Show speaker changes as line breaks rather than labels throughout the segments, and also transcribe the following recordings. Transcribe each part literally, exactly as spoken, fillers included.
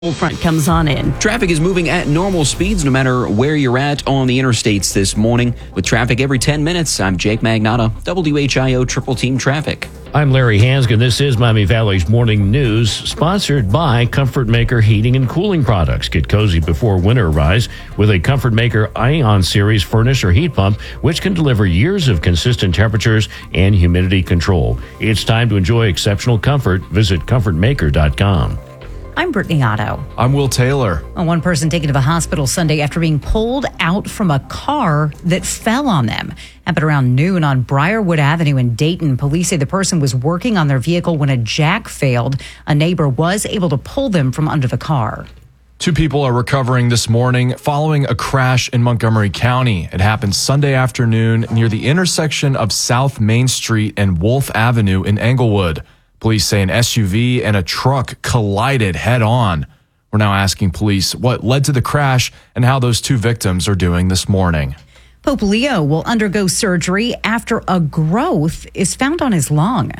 Cold front comes on in.
Traffic is moving at normal speeds no matter where you're at on the interstates this morning. With traffic every ten minutes, I'm Jake Magnotta, W H I O Triple Team Traffic.
I'm Larry Hansgen. This is Miami Valley's Morning News, sponsored by Comfort Maker Heating and Cooling Products. Get cozy before winter arrives with a Comfort Maker Ion Series furnace or heat pump, which can deliver years of consistent temperatures and humidity control. It's time to enjoy exceptional comfort. Visit comfort maker dot com.
I'm Brittany Otto.
I'm Will Taylor.
Well, one person taken to the hospital Sunday after being pulled out from a car that fell on them. Happened around noon on Briarwood Avenue in Dayton. Police say the person was working on their vehicle when a jack failed. A neighbor was able to pull them from under the car.
Two people are recovering this morning following a crash in Montgomery County. It happened Sunday afternoon near the intersection of South Main Street and Wolf Avenue in Englewood. Police say an S U V and a truck collided head on. We're now asking police what led to the crash and how those two victims are doing this morning.
Pope Leo will undergo surgery after a growth is found on his lung.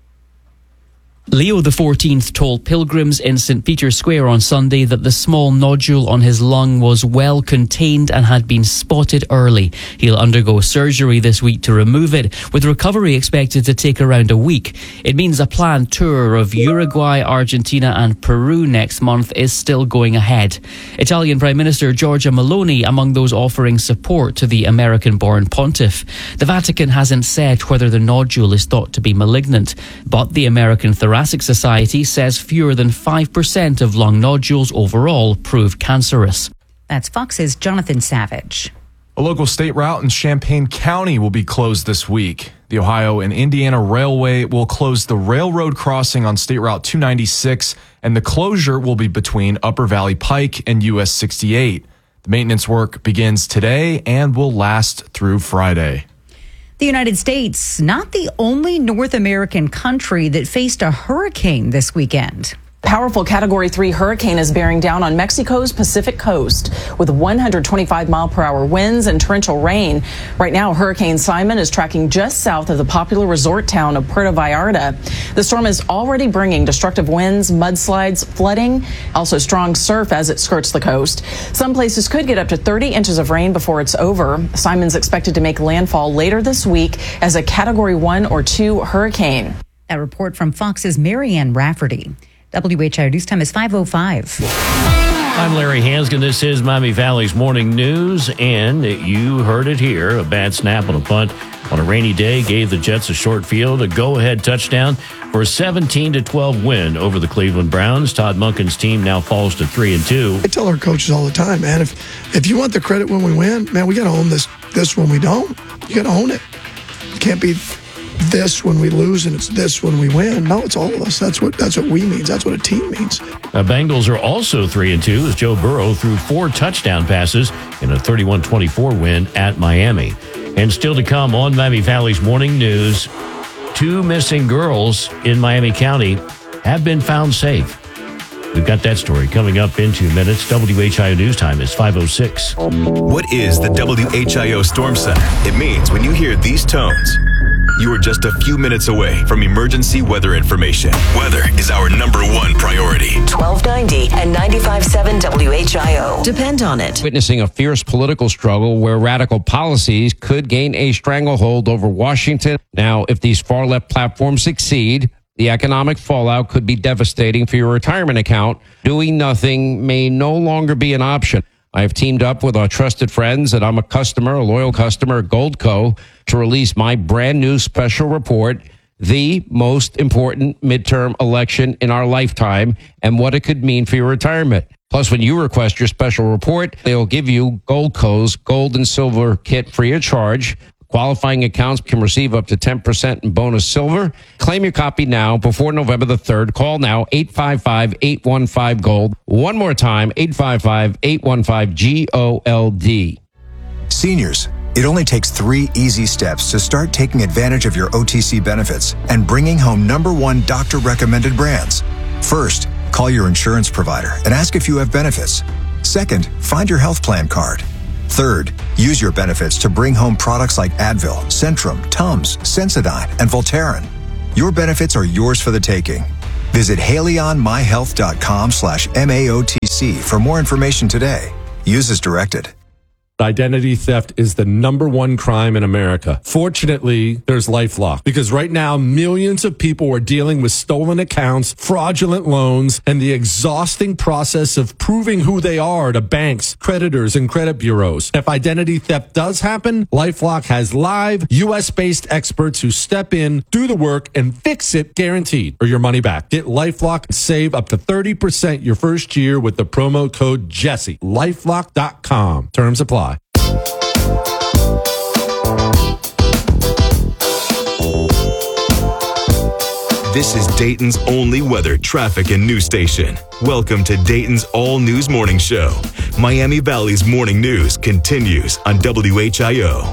Leo the fourteenth told pilgrims in Saint Peter's Square on Sunday that the small nodule on his lung was well contained and had been spotted early. He'll undergo surgery this week to remove it, with recovery expected to take around a week. It means a planned tour of Uruguay, Argentina and Peru next month is still going ahead. Italian Prime Minister Giorgia Meloni among those offering support to the American-born pontiff. The Vatican hasn't said whether the nodule is thought to be malignant, but the American Thoracic Thoracic Society says fewer than five percent of lung nodules overall prove cancerous.
That's Fox's Jonathan Savage.
A local state route in Champaign County will be closed this week. The Ohio and Indiana Railway will close the railroad crossing on State Route two ninety-six, and the closure will be between Upper Valley Pike and U S sixty-eight. The maintenance work begins today and will last through Friday.
The United States, not the only North American country that faced a hurricane this weekend.
Powerful Category three hurricane is bearing down on Mexico's Pacific coast with one hundred twenty-five mile per hour winds and torrential rain. Right now, Hurricane Simon is tracking just south of the popular resort town of Puerto Vallarta. The storm is already bringing destructive winds, mudslides, flooding, also strong surf as it skirts the coast. Some places could get up to thirty inches of rain before it's over. Simon's expected to make landfall later this week as a Category one or two hurricane.
That report from Fox's Marianne Rafferty. W H I O News Time is five oh five.
I'm Larry Hansgen. This is Miami Valley's Morning News, and you heard it here. A bad snap on a punt on a rainy day gave the Jets a short field, a go-ahead touchdown for a seventeen to twelve win over the Cleveland Browns. Todd Monken's team now falls to three and two.
I tell our coaches all the time, man, if if you want the credit when we win, man, we got to own this this when we don't. You got to own it. It can't be this when we lose and it's this when we win. No, it's all of us. That's what that's what we means. That's what a team means.
The Bengals are also three and two as Joe Burrow threw four touchdown passes in a thirty-one twenty-four win at Miami. And still to come on Miami Valley's Morning News, two missing girls in Miami County have been found safe. We've got that story coming up in two minutes. W H I O News Time is five oh six.
What is the W H I O Storm Center? It means when you hear these tones, you are just a few minutes away from emergency weather information. Weather is our number one priority.
twelve ninety and ninety-five point seven W H I O. Depend on it.
Witnessing a fierce political struggle where radical policies could gain a stranglehold over Washington. Now, if these far-left platforms succeed, the economic fallout could be devastating for your retirement account. Doing nothing may no longer be an option. I have teamed up with our trusted friends, and I'm a customer, a loyal customer at Goldco, to release my brand new special report, The Most Important Midterm Election in Our Lifetime, and what it could mean for your retirement. Plus, when you request your special report, they'll give you Goldco's Gold and Silver Kit free of charge. Qualifying accounts can receive up to ten percent in bonus silver. Claim your copy now before November the third. Call now, eight five five, eight one five, GOLD. One more time, eight five five, eight one five, G O L D.
Seniors, it only takes three easy steps to start taking advantage of your O T C benefits and bringing home number one doctor-recommended brands. First, call your insurance provider and ask if you have benefits. Second, find your health plan card. Third, use your benefits to bring home products like Advil, Centrum, Tums, Sensodyne, and Voltaren. Your benefits are yours for the taking. Visit haleyonmyhealth.com slash MAOTC for more information today. Use as directed.
Identity theft is the number one crime in America. Fortunately, there's LifeLock, because right now millions of people are dealing with stolen accounts, fraudulent loans, and the exhausting process of proving who they are to banks, creditors, and credit bureaus. If identity theft does happen, LifeLock has live U S-based experts who step in, do the work, and fix it guaranteed, or your money back. Get LifeLock and save up to thirty percent your first year with the promo code Jesse. LifeLock dot com. Terms apply.
This is Dayton's only weather, traffic, and news station. Welcome to Dayton's All News Morning Show. Miami Valley's morning news continues on W H I O.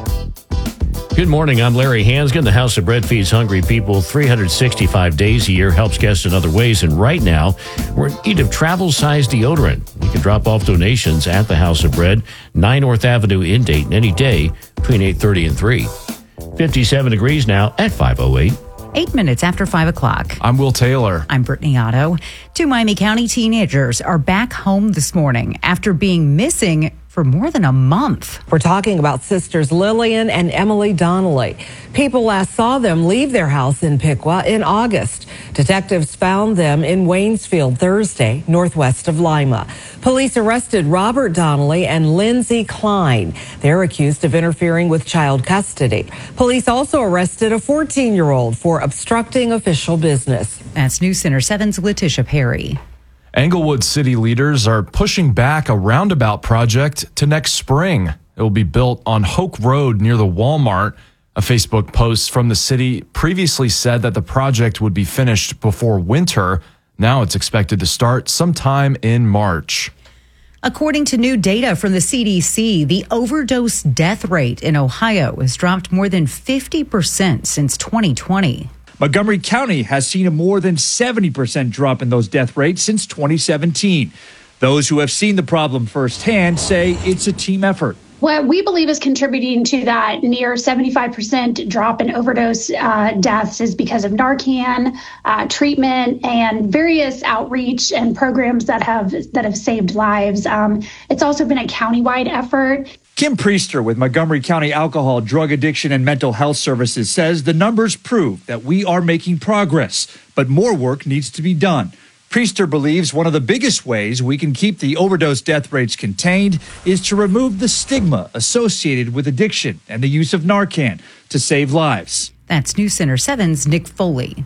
Good morning. I'm Larry Hansgen. The House of Bread feeds hungry people three hundred sixty-five days a year, helps guests in other ways. And right now, we're in need of travel-sized deodorant. You can drop off donations at the House of Bread, nine North Avenue in Dayton, any day between eight thirty and three. fifty-seven degrees now at five oh eight.
Eight minutes after five o'clock.
I'm Will Taylor.
I'm Brittany Otto. Two Miami County teenagers are back home this morning after being missing for more than a month.
We're talking about sisters Lillian and Emily Donnelly. People last saw them leave their house in Piqua in August. Detectives found them in Waynesfield Thursday, northwest of Lima. Police arrested Robert Donnelly and Lindsay Klein. They're accused of interfering with child custody. Police also arrested a fourteen-year-old for obstructing official business.
That's News Center seven's Letitia Perry.
Englewood city leaders are pushing back a roundabout project to next spring. It will be built on Hoke Road near the Walmart. A Facebook post from the city previously said that the project would be finished before winter. Now it's expected to start sometime in March.
According to new data from the C D C, the overdose death rate in Ohio has dropped more than fifty percent since twenty twenty.
Montgomery County has seen a more than seventy percent drop in those death rates since twenty seventeen. Those who have seen the problem firsthand say it's a team effort.
What we believe is contributing to that near seventy-five percent drop in overdose uh, deaths is because of Narcan uh, treatment and various outreach and programs that have that have saved lives. Um, it's also been a countywide effort.
Kim Priester with Montgomery County Alcohol, Drug Addiction, and Mental Health Services says the numbers prove that we are making progress, but more work needs to be done. Priester believes one of the biggest ways we can keep the overdose death rates contained is to remove the stigma associated with addiction and the use of Narcan to save lives.
That's News Center seven's Nick Foley.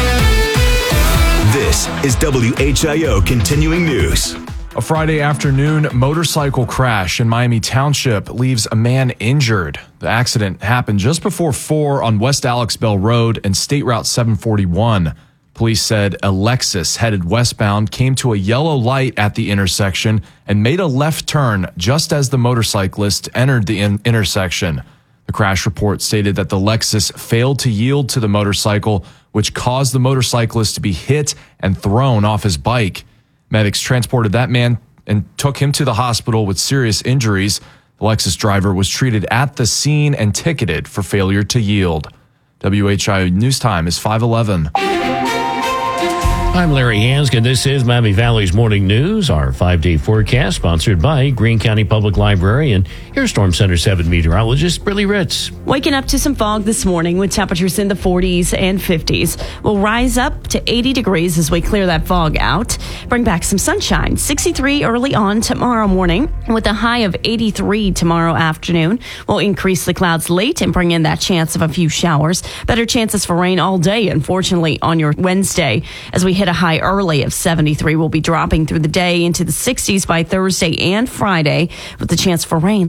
This is W H I O Continuing News.
A Friday afternoon motorcycle crash in Miami Township leaves a man injured. The accident happened just before four on West Alex Bell Road and State Route seven forty-one. Police said a Lexus headed westbound came to a yellow light at the intersection and made a left turn just as the motorcyclist entered the in- intersection. The crash report stated that the Lexus failed to yield to the motorcycle, which caused the motorcyclist to be hit and thrown off his bike. Medics transported that man and took him to the hospital with serious injuries. The Lexus driver was treated at the scene and ticketed for failure to yield. W H I O News Time is five eleven.
I'm Larry Hansgen. This is Miami Valley's Morning News, our five-day forecast sponsored by Greene County Public Library. And here's Storm Center seven meteorologist Briley Ritz.
Waking up to some fog this morning with temperatures in the forties and fifties. We'll rise up to eighty degrees as we clear that fog out. Bring back some sunshine. sixty-three early on tomorrow morning with a high of eighty-three tomorrow afternoon. We'll increase the clouds late and bring in that chance of a few showers. Better chances for rain all day, unfortunately, on your Wednesday. As we hit a high early of seventy-three, we'll be dropping through the day into the sixties by Thursday and Friday with the chance for rain.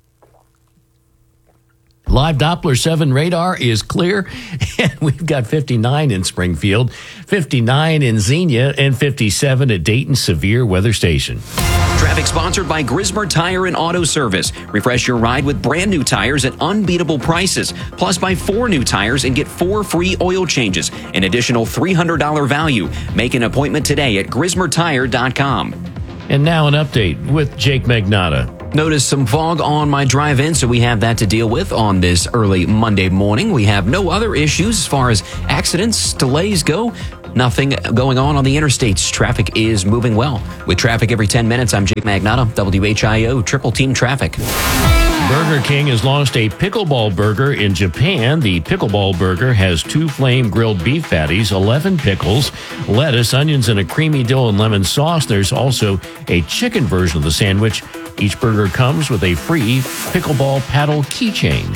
Live Doppler seven radar is clear, and we've got fifty-nine in Springfield, fifty-nine in Xenia, and fifty-seven at Dayton Severe Weather Station.
Traffic sponsored by Grismer Tire and Auto Service. Refresh your ride with brand new tires at unbeatable prices. Plus, buy four new tires and get four free oil changes. An additional three hundred dollars value. Make an appointment today at grismer tire dot com.
And now an update with Jake Magnotta.
Notice some fog on my drive in, so we have that to deal with on this early Monday morning. We have no other issues as far as accidents, delays go. Nothing going on on the interstates. Traffic is moving well. With traffic every ten minutes, I'm Jake Magnotta, W H I O Triple Team Traffic.
Burger King has launched a pickleball burger in Japan. The pickleball burger has two flame grilled beef patties, eleven pickles, lettuce, onions, and a creamy dill and lemon sauce. There's also a chicken version of the sandwich. Each burger comes with a free pickleball paddle keychain.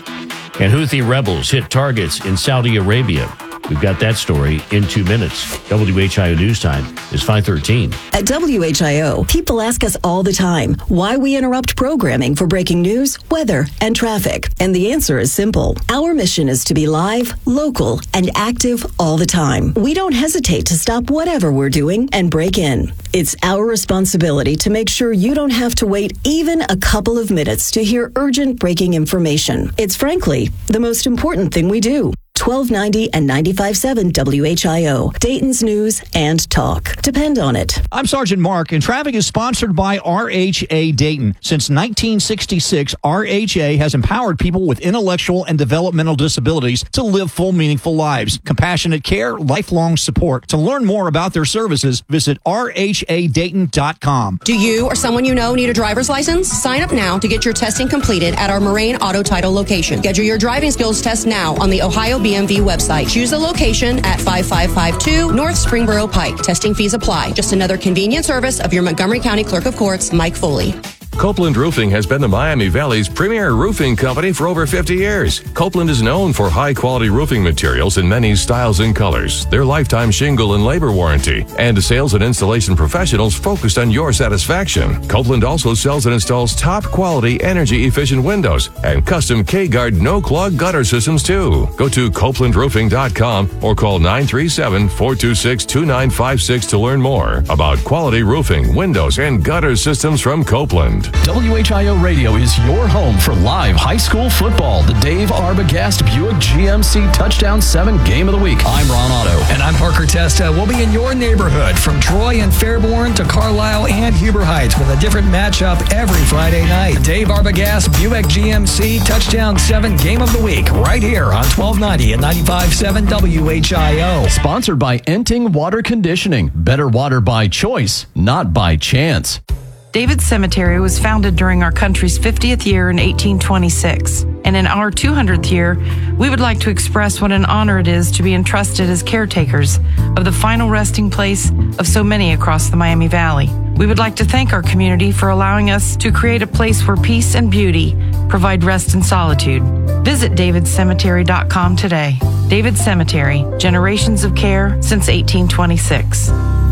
And Houthi rebels hit targets in Saudi Arabia. We've got that story in two minutes. W H I O News Time is five thirteen.
At W H I O, people ask us all the time why we interrupt programming for breaking news, weather, and traffic. And the answer is simple. Our mission is to be live, local, and active all the time. We don't hesitate to stop whatever we're doing and break in. It's our responsibility to make sure you don't have to wait even a couple of minutes to hear urgent breaking information. It's frankly the most important thing we do. twelve ninety and ninety-five point seven W H I O, Dayton's News and Talk. Depend on it.
I'm Sergeant Mark, and traffic is sponsored by R H A Dayton. Since nineteen sixty-six, R H A has empowered people with intellectual and developmental disabilities to live full, meaningful lives. Compassionate care, lifelong support. To learn more about their services, visit R H A Dayton dot com.
Do you or someone you know need a driver's license? Sign up now to get your testing completed at our Moraine Auto Title location. Schedule your driving skills test now on the Ohio B M V website. Choose the location at five five five two North Springboro Pike. Testing fees apply. Just another convenient service of your Montgomery County Clerk of Courts, Mike Foley.
Copeland Roofing has been the Miami Valley's premier roofing company for over fifty years. Copeland is known for high-quality roofing materials in many styles and colors, their lifetime shingle and labor warranty, and sales and installation professionals focused on your satisfaction. Copeland also sells and installs top-quality, energy-efficient windows and custom K-Guard no-clog gutter systems, too. Go to Copeland Roofing dot com or call nine three seven, four two six, two nine five six to learn more about quality roofing, windows, and gutter systems from Copeland.
W H I O Radio is your home for live high school football. The Dave Arbogast Buick G M C Touchdown seven Game of the Week. I'm Ron Otto.
And I'm Parker Testa. We'll be in your neighborhood from Troy and Fairborn to Carlisle and Huber Heights with a different matchup every Friday night. The Dave Arbogast Buick G M C Touchdown seven Game of the Week right here on twelve ninety and ninety-five point seven W H I O.
Sponsored by Enting Water Conditioning. Better water by choice, not by chance.
David Cemetery was founded during our country's fiftieth year in eighteen twenty-six. And in our two hundredth year, we would like to express what an honor it is to be entrusted as caretakers of the final resting place of so many across the Miami Valley. We would like to thank our community for allowing us to create a place where peace and beauty provide rest and solitude. Visit david cemetery dot com today. David Cemetery, generations of care since eighteen twenty-six.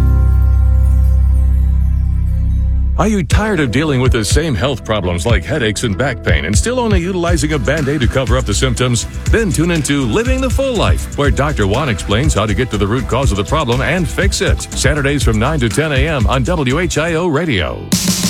Are you tired of dealing with the same health problems like headaches and back pain and still only utilizing a Band-Aid to cover up the symptoms? Then tune into Living the Full Life, where Doctor Juan explains how to get to the root cause of the problem and fix it. Saturdays from nine to ten a.m. on W H I O Radio.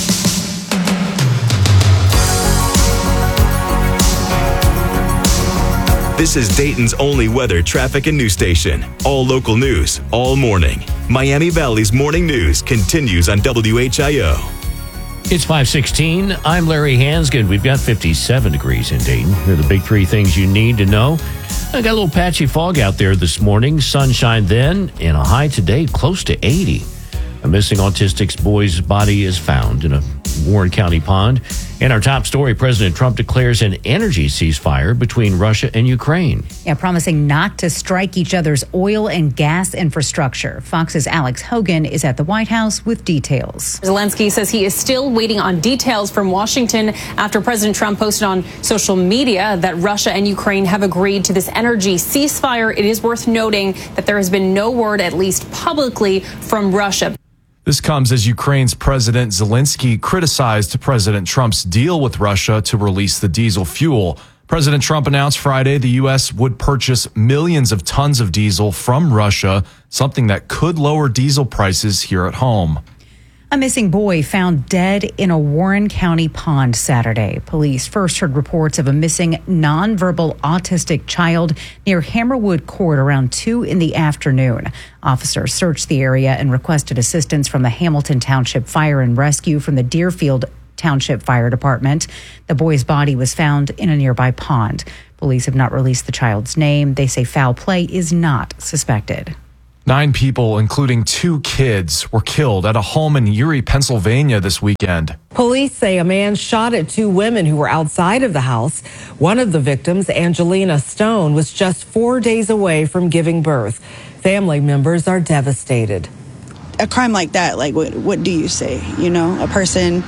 This is Dayton's only weather, traffic, and news station. All local news, all morning. Miami Valley's morning news continues on W H I O.
It's five sixteen. I'm Larry Hansgen. We've got fifty-seven degrees in Dayton. Here are the big three things you need to know. I got a little patchy fog out there this morning. Sunshine then, and a high today close to eighty. A missing autistic boy's body is found in a Warren County pond. In our top story, President Trump declares an energy ceasefire between Russia and Ukraine.
Yeah, promising not to strike each other's oil and gas infrastructure. Fox's Alex Hogan is at the White House with details.
Zelensky says he is still waiting on details from Washington after President Trump posted on social media that Russia and Ukraine have agreed to this energy ceasefire. It is worth noting that there has been no word, at least publicly, from Russia.
This comes as Ukraine's President Zelensky criticized President Trump's deal with Russia to release the diesel fuel. President Trump announced Friday the U S would purchase millions of tons of diesel from Russia, something that could lower diesel prices here at home.
A missing boy found dead in a Warren County pond Saturday. Police first heard reports of a missing nonverbal autistic child near Hammerwood Court around two in the afternoon. Officers searched the area and requested assistance from the Hamilton Township Fire and Rescue from the Deerfield Township Fire Department. The boy's body was found in a nearby pond. Police have not released the child's name. They say foul play is not suspected.
Nine people, including two kids, were killed at a home in Erie, Pennsylvania this weekend.
Police say a man shot at two women who were outside of the house. One of the victims, Angelina Stone, was just four days away from giving birth. Family members are devastated.
A crime like that, like what, what do you say? You know, a person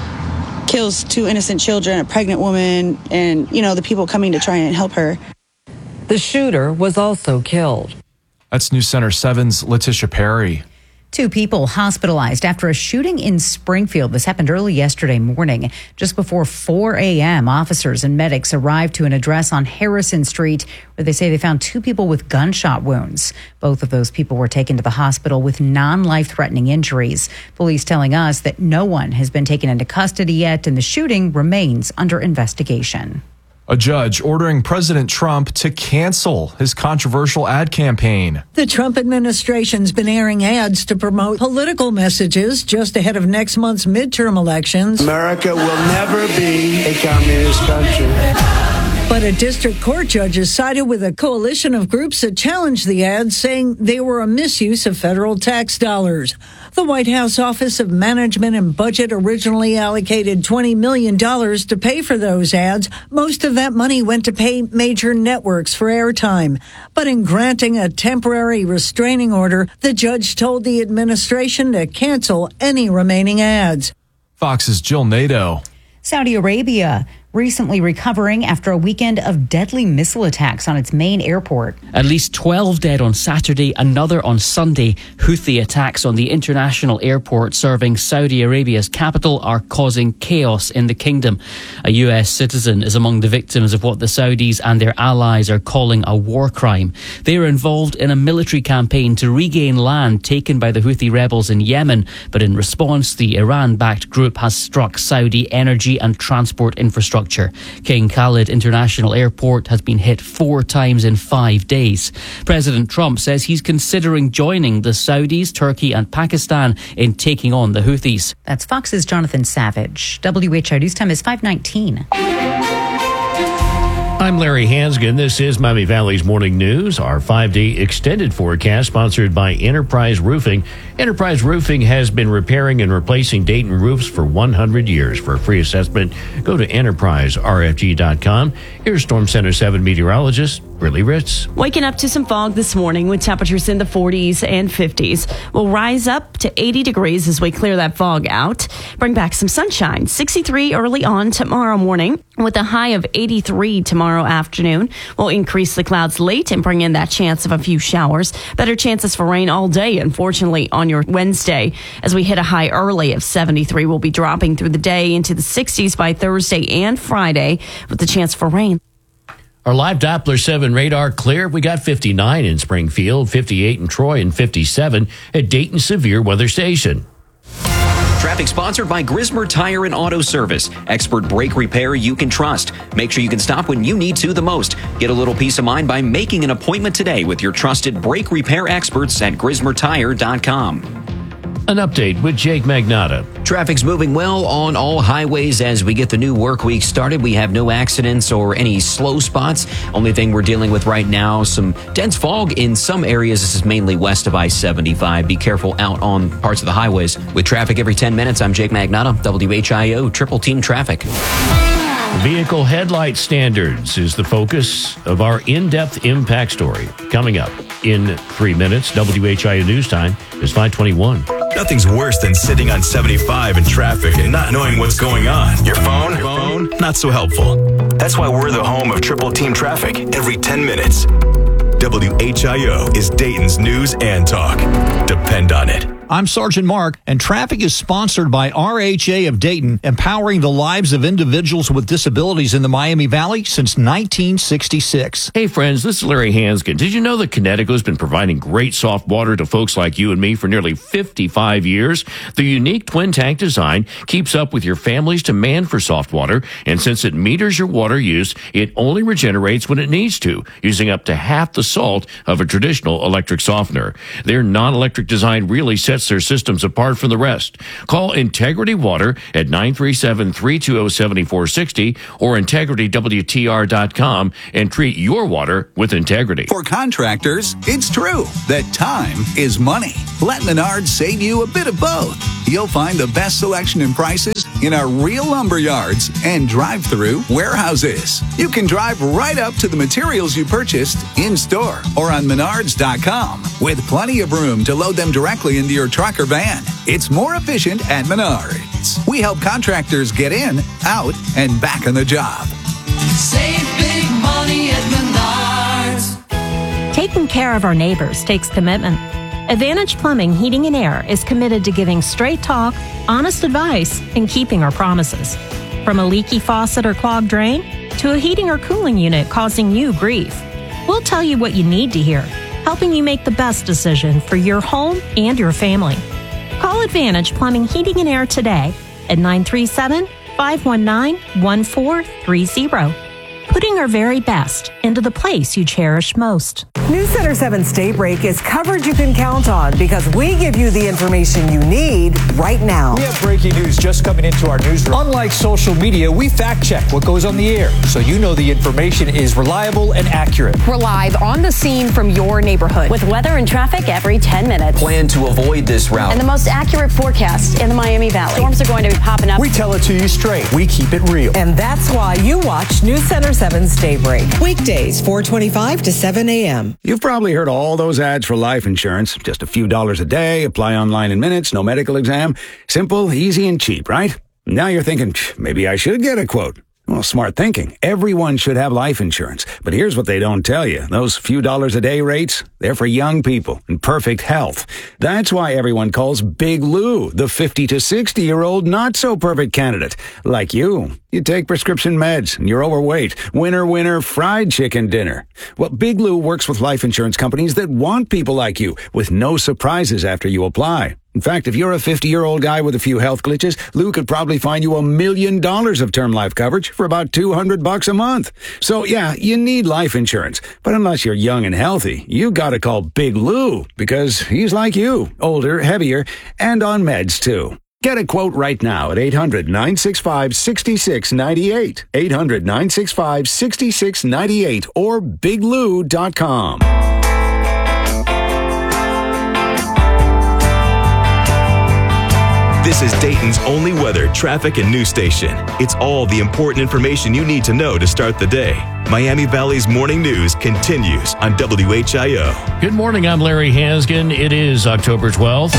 kills two innocent children, a pregnant woman, and, you know, the people coming to try and help her.
The shooter was also killed.
That's News Center seven's Letitia Perry.
Two people hospitalized after a shooting in Springfield. This happened early yesterday morning. Just before four a.m., officers and medics arrived to an address on Harrison Street where they say they found two people with gunshot wounds. Both of those people were taken to the hospital with non-life-threatening injuries. Police telling us that no one has been taken into custody yet, and the shooting remains under investigation.
A judge ordering President Trump to cancel his controversial ad campaign.
The Trump administration's been airing ads to promote political messages just ahead of next month's midterm elections.
America will never be a communist country.
But a district court judge has sided with a coalition of groups that challenged the ads, saying they were a misuse of federal tax dollars. The White House Office of Management and Budget originally allocated twenty million dollars to pay for those ads. Most of that money went to pay major networks for airtime. But in granting a temporary restraining order, the judge told the administration to cancel any remaining ads.
Fox's Jill Nato.
Saudi Arabia recently recovering after a weekend of deadly missile attacks on its main airport.
At least twelve dead on Saturday, another on Sunday. Houthi attacks on the international airport serving Saudi Arabia's capital are causing chaos in the kingdom. A U S citizen is among the victims of what the Saudis and their allies are calling a war crime. They are involved in a military campaign to regain land taken by the Houthi rebels in Yemen, but in response, the Iran-backed group has struck Saudi energy and transport infrastructure. King Khalid International Airport has been hit four times in five days. President Trump says he's considering joining the Saudis, Turkey and Pakistan in taking on the Houthis.
That's Fox's Jonathan Savage. W H I News time is five nineteen.
I'm Larry Hansgen. This is Miami Valley's Morning News. Our five-day extended forecast sponsored by Enterprise Roofing. Enterprise Roofing has been repairing and replacing Dayton roofs for one hundred years. For a free assessment, go to enterprise r f g dot com. Here's Storm Center seven meteorologist Brittany Ritz.
Waking up to some fog this morning with temperatures in the forties and fifties. We'll rise up to eighty degrees as we clear that fog out. Bring back some sunshine. sixty-three early on tomorrow morning with a high of eighty-three tomorrow afternoon. We'll increase the clouds late and bring in that chance of a few showers. Better chances for rain all day, unfortunately, on your Wednesday. As we hit a high early of seventy-three, we'll be dropping through the day into the sixties by Thursday and Friday with the chance for rain.
Our live Doppler seven radar clear. We got fifty-nine in Springfield, fifty-eight in Troy, and fifty-seven at Dayton Severe Weather Station.
Traffic sponsored by Grismer Tire and Auto Service. Expert brake repair you can trust. Make sure you can stop when you need to the most. Get a little peace of mind by making an appointment today with your trusted brake repair experts at grismer tire dot com.
An update with Jake Magnotta.
Traffic's moving well on all highways as we get the new work week started. We have no accidents or any slow spots. Only thing we're dealing with right now, some dense fog in some areas. This is mainly west of I seventy-five. Be careful out on parts of the highways. With traffic every ten minutes, I'm Jake Magnotta, W H I O Triple Team Traffic.
Vehicle headlight standards is the focus of our in-depth impact story. Coming up in three minutes, W H I O News Time is five twenty-one.
Nothing's worse than sitting on seventy-five in traffic and not knowing what's going on. Your phone? Your phone? Not so helpful. That's why we're the home of Triple Team Traffic every ten minutes. W H I O is Dayton's news and talk. Depend on it.
I'm Sergeant Mark, and traffic is sponsored by R H A of Dayton, empowering the lives of individuals with disabilities in the Miami Valley since nineteen sixty-six.
Hey friends, this is Larry Hansgen. Did you know that Connecticut's been providing great soft water to folks like you and me for nearly fifty-five years? The unique twin tank design keeps up with your family's demand for soft water, and since it meters your water use, it only regenerates when it needs to, using up to half the salt of a traditional electric softener. Their non-electric design really sets sets their systems apart from the rest. Call Integrity Water at nine three seven, three two zero, seven four six zero or integrity w t r dot com and treat your water with integrity.
For contractors, it's true that time is money. Let Menards save you a bit of both. You'll find the best selection and prices in our real lumber yards and drive-through warehouses. You can drive right up to the materials you purchased in-store or on menards dot com with plenty of room to load them directly into your truck or van. It's more efficient at Menards. We help contractors get in, out, and back on the job.
Save big money at Menards.
Taking care of our neighbors takes commitment. Advantage Plumbing, Heating and Air is committed to giving straight talk, honest advice, and keeping our promises. From a leaky faucet or clogged drain to a heating or cooling unit causing you grief, we'll tell you what you need to hear, helping you make the best decision for your home and your family. Call Advantage Plumbing, Heating and Air today at nine three seven, five one nine, one four three zero. Putting our very best into the place you cherish most.
News Center seven's Daybreak is coverage you can count on because we give you the information you need right now.
We have breaking news just coming into our newsroom. Unlike social media, we fact check what goes on the air so you know the information is reliable and accurate.
We're live on the scene from your neighborhood with weather and traffic every ten minutes.
Plan to avoid this route.
And the most accurate forecast in the Miami Valley. Storms are going to be popping up.
We tell it to you straight. We keep it real.
And that's why you watch News Center seven's Daybreak.
Weekdays, four twenty-five to seven a.m.
You've probably heard all those ads for life insurance. Just a few dollars a day, apply online in minutes, no medical exam. Simple, easy, and cheap, right? Now you're thinking, maybe I should get a quote. Well, smart thinking. Everyone should have life insurance. But here's what they don't tell you. Those few dollars a day rates, they're for young people in perfect health. That's why everyone calls Big Lou the fifty to sixty-year-old not-so-perfect candidate. Like you. You take prescription meds and you're overweight. Winner, winner, fried chicken dinner. Well, Big Lou works with life insurance companies that want people like you with no surprises after you apply. In fact, if you're a fifty-year-old guy with a few health glitches, Lou could probably find you a million dollars of term life coverage for about two hundred bucks a month. So yeah, you need life insurance. But unless you're young and healthy, you gotta call Big Lou because he's like you, older, heavier, and on meds too. Get a quote right now at eight hundred, nine six five, six six nine eight, eight hundred, nine six five, six six nine eight, or big lou dot com.
This is Dayton's only weather, traffic, and news station. It's all the important information you need to know to start the day. Miami Valley's morning news continues on W H I O.
Good morning, I'm Larry Hansgen. It is October twelfth.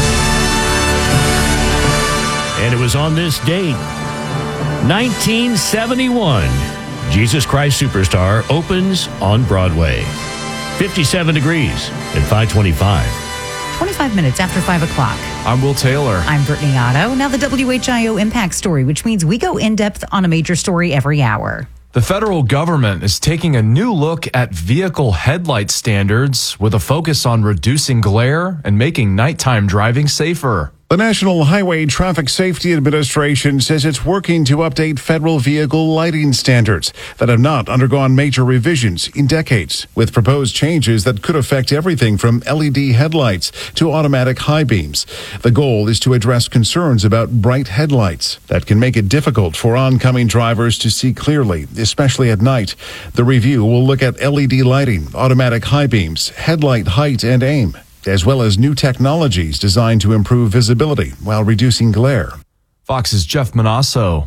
And it was on this date, nineteen seventy-one, Jesus Christ Superstar opens on Broadway. fifty-seven degrees at five twenty-five.
twenty-five minutes after five o'clock.
I'm Will Taylor.
I'm Brittany Otto. Now the W H I O Impact Story, which means we go in-depth on a major story every hour.
The federal government is taking a new look at vehicle headlight standards with a focus on reducing glare and making nighttime driving safer.
The National Highway Traffic Safety Administration says it's working to update federal vehicle lighting standards that have not undergone major revisions in decades, with proposed changes that could affect everything from L E D headlights to automatic high beams. The goal is to address concerns about bright headlights that can make it difficult for oncoming drivers to see clearly, especially at night. The review will look at L E D lighting, automatic high beams, headlight height and aim, as well as new technologies designed to improve visibility while reducing glare.
Fox's Jeff Manasso.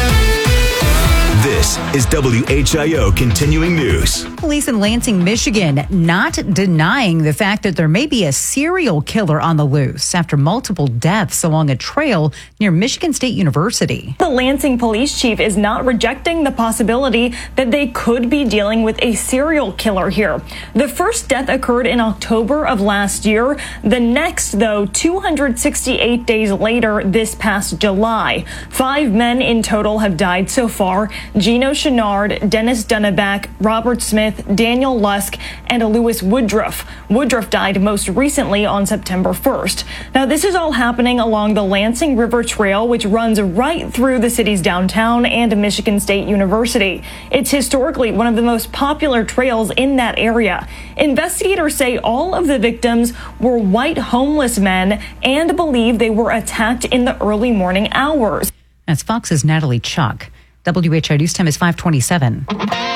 This is W H I O Continuing News.
Police in Lansing, Michigan, not denying the fact that there may be a serial killer on the loose after multiple deaths along a trail near Michigan State University.
The Lansing police chief is not rejecting the possibility that they could be dealing with a serial killer here. The first death occurred in October of last year. The next, though, two hundred sixty-eight days later, this past July. Five men in total have died so far. Gino Chenard, Dennis Dunneback, Robert Smith, Smith, Daniel Lusk, and Lewis Woodruff. Woodruff died most recently on September first. Now, this is all happening along the Lansing River Trail, which runs right through the city's downtown and Michigan State University. It's historically one of the most popular trails in that area. Investigators say all of the victims were white homeless men and believe they were attacked in the early morning hours.
That's Fox's Natalie Chuck. W H I News Time is five twenty-seven.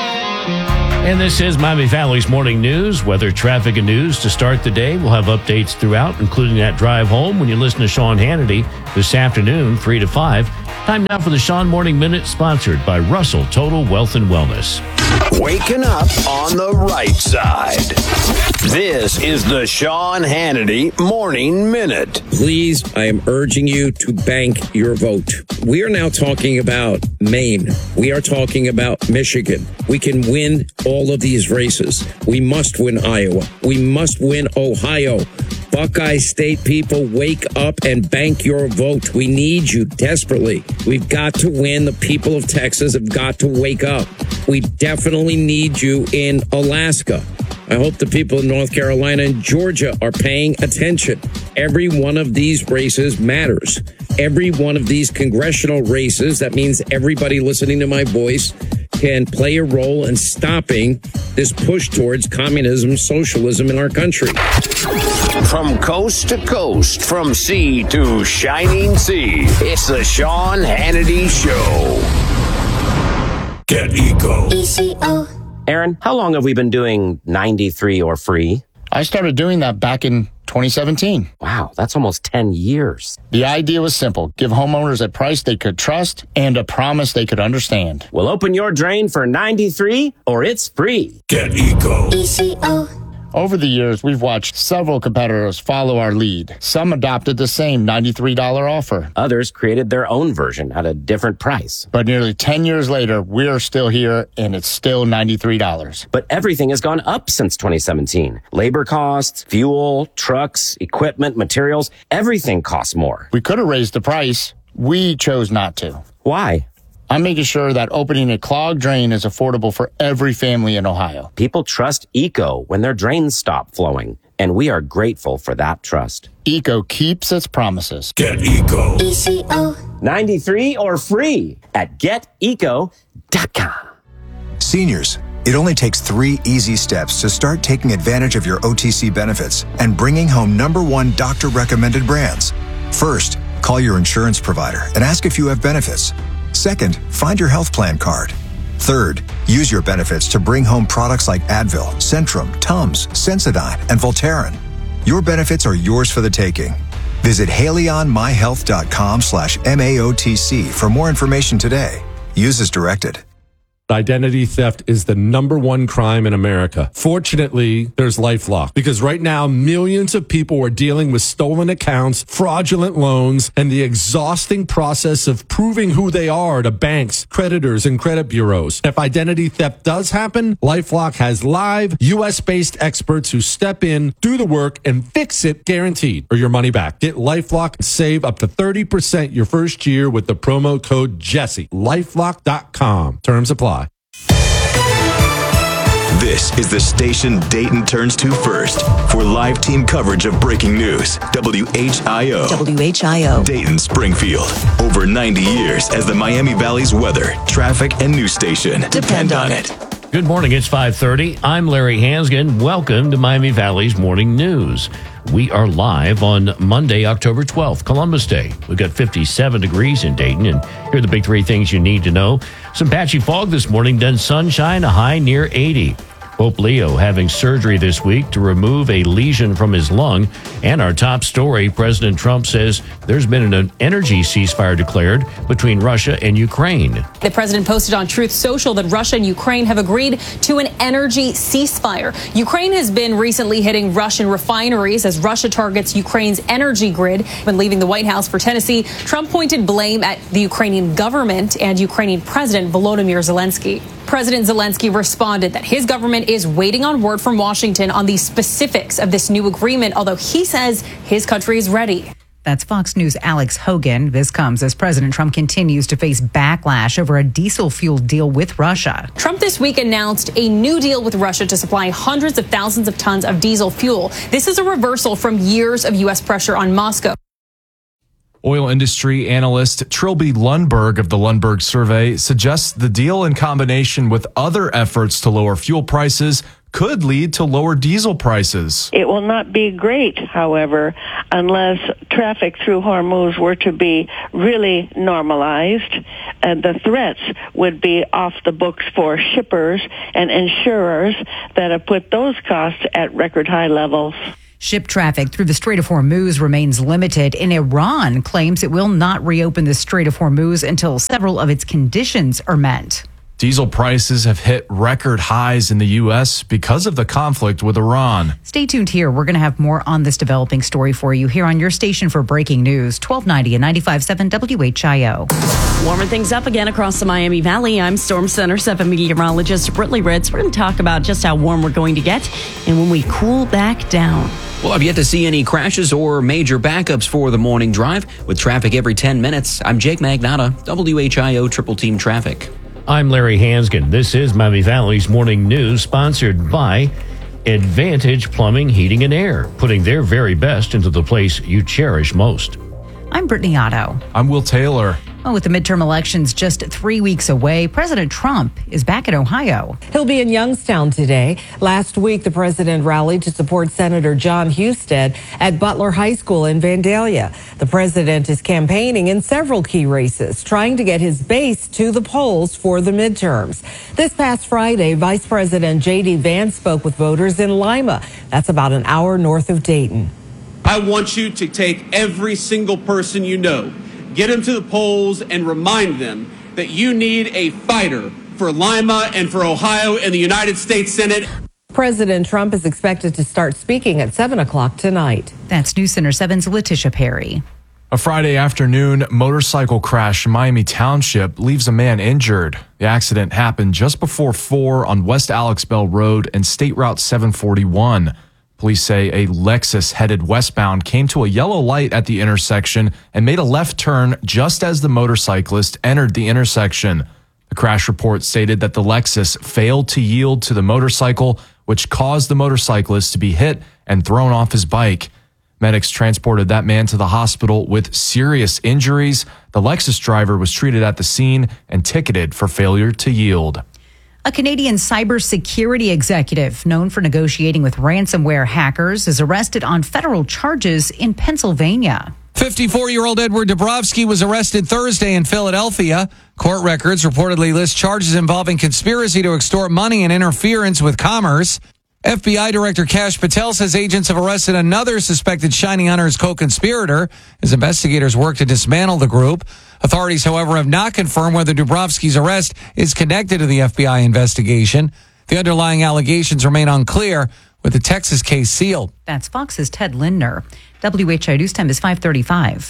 And this is Miami Valley's Morning News. Weather, traffic, and news to start the day. We'll have updates throughout, including that drive home when you listen to Sean Hannity this afternoon, three to five. Time now for the Sean Morning Minute, sponsored by Russell Total Wealth and Wellness.
Waking up on the right side. This is the Sean Hannity Morning Minute.
Please, I am urging you to bank your vote. We are now talking about Maine. We are talking about Michigan. We can win all of these races. We must win Iowa. We must win Ohio. Buckeye State people, wake up and bank your vote. We need you desperately. We've got to win. The people of Texas have got to wake up. We definitely need you in Alaska. I hope the people in North Carolina and Georgia are paying attention. Every one of these races matters. Every one of these congressional races, that means everybody listening to my voice can play a role in stopping this push towards communism, socialism in our country.
From coast to coast, from sea to shining sea, it's the Sean Hannity Show. Get Eco.
E C O.
Aaron, how long have we been doing ninety-three or free?
I started doing that back in twenty seventeen.
Wow, that's almost ten years.
The idea was simple. Give homeowners a price they could trust and a promise they could understand.
Well, open your drain for ninety-three or it's free.
Get Eco.
E C O.
Over the years, we've watched several competitors follow our lead. Some adopted the same ninety-three dollars offer.
Others created their own version at a different price.
But nearly ten years later, we're still here, and it's still ninety-three dollars.
But everything has gone up since twenty seventeen. Labor costs, fuel, trucks, equipment, materials, everything costs more.
We could have raised the price. We chose not to.
Why?
I'm making sure that opening a clogged drain is affordable for every family in Ohio.
People trust Eco when their drains stop flowing, and we are grateful for that trust.
Eco keeps its promises.
Get Eco.
E C O.
ninety-three or free at get eco dot com.
Seniors, it only takes three easy steps to start taking advantage of your O T C benefits and bringing home number one doctor-recommended brands. First, call your insurance provider and ask if you have benefits. Second, find your health plan card. Third, use your benefits to bring home products like Advil, Centrum, Tums, Sensodyne, and Voltaren. Your benefits are yours for the taking. Visit haleyonmyhealth.com slash MAOTC for more information today. Use as directed.
Identity theft is the number one crime in America. Fortunately, there's LifeLock, because right now millions of people are dealing with stolen accounts, fraudulent loans, and the exhausting process of proving who they are to banks, creditors, and credit bureaus. If identity theft does happen, LifeLock has live U S-based experts who step in, do the work, and fix it guaranteed, or your money back. Get LifeLock and save up to thirty percent your first year with the promo code Jesse. LifeLock dot com. Terms apply.
This is the station Dayton turns to first for live team coverage of breaking news. W H I O.
W H I O.
Dayton, Springfield. Over ninety years as the Miami Valley's weather, traffic, and news station. Depend on it.
Good morning. It's five thirty. I'm Larry Hansgen. Welcome to Miami Valley's Morning News. We are live on Monday, October twelfth, Columbus Day. We've got fifty-seven degrees in Dayton, and here are the big three things you need to know. Some patchy fog this morning, then sunshine, a high near eighty. Pope Leo having surgery this week to remove a lesion from his lung. And our top story, President Trump says there's been an energy ceasefire declared between Russia and Ukraine.
The president posted on Truth Social that Russia and Ukraine have agreed to an energy ceasefire. Ukraine has been recently hitting Russian refineries as Russia targets Ukraine's energy grid. When leaving the White House for Tennessee, Trump pointed blame at the Ukrainian government and Ukrainian President Volodymyr Zelensky. President Zelensky responded that his government is waiting on word from Washington on the specifics of this new agreement, although he says his country is ready.
That's Fox News' Alex Hogan. This comes as President Trump continues to face backlash over a diesel fuel deal with Russia.
Trump this week announced a new deal with Russia to supply hundreds of thousands of tons of diesel fuel. This is a reversal from years of U S pressure on Moscow.
Oil industry analyst Trilby Lundberg of the Lundberg Survey suggests the deal in combination with other efforts to lower fuel prices could lead to lower diesel prices.
It will not be great, however, unless traffic through Hormuz were to be really normalized. And the threats would be off the books for shippers and insurers that have put those costs at record high levels.
Ship traffic through the Strait of Hormuz remains limited, and Iran claims it will not reopen the Strait of Hormuz until several of its conditions are met.
Diesel prices have hit record highs in the U S because of the conflict with Iran.
Stay tuned here. We're going to have more on this developing story for you here on your station for breaking news, twelve ninety and ninety-five point seven W H I O.
Warming things up again across the Miami Valley. I'm Storm Center seven meteorologist Brittany Ritz. We're going to talk about just how warm we're going to get and when we cool back down.
Well, I've yet to see any crashes or major backups for the morning drive with traffic every ten minutes. I'm Jake Magnotta, W H I O Triple Team Traffic.
I'm Larry Hansgen. This is Miami Valley's Morning News, sponsored by Advantage Plumbing, Heating, and Air, putting their very best into the place you cherish most.
I'm Brittany Otto.
I'm Will Taylor.
Well, with the midterm elections just three weeks away, President Trump is back in Ohio.
He'll be in Youngstown today. Last week, the president rallied to support Senator John Husted at Butler High School in Vandalia. The president is campaigning in several key races, trying to get his base to the polls for the midterms. This past Friday, Vice President J D Vance spoke with voters in Lima. That's about an hour north of Dayton.
I want you to take every single person you know, get them to the polls, and remind them that you need a fighter for Lima and for Ohio in the United States Senate.
President Trump is expected to start speaking at seven o'clock tonight.
That's News Center seven's Letitia Perry.
A Friday afternoon motorcycle crash in Miami Township leaves a man injured. The accident happened just before four on West Alex Bell Road and State Route seven forty-one. Police say a Lexus headed westbound came to a yellow light at the intersection and made a left turn just as the motorcyclist entered the intersection. The crash report stated that the Lexus failed to yield to the motorcycle, which caused the motorcyclist to be hit and thrown off his bike. Medics transported that man to the hospital with serious injuries. The Lexus driver was treated at the scene and ticketed for failure to yield.
A Canadian cybersecurity executive known for negotiating with ransomware hackers is arrested on federal charges in Pennsylvania.
fifty-four-year-old Edward Dabrowski was arrested Thursday in Philadelphia. Court records reportedly list charges involving conspiracy to extort money and interference with commerce. F B I Director Kash Patel says agents have arrested another suspected Shiny Hunters co-conspirator as investigators work to dismantle the group. Authorities, however, have not confirmed whether Dabrowski's arrest is connected to the F B I investigation. The underlying allegations remain unclear, with the Texas case sealed.
That's Fox's Ted Lindner. W H I O News Time is five thirty-five.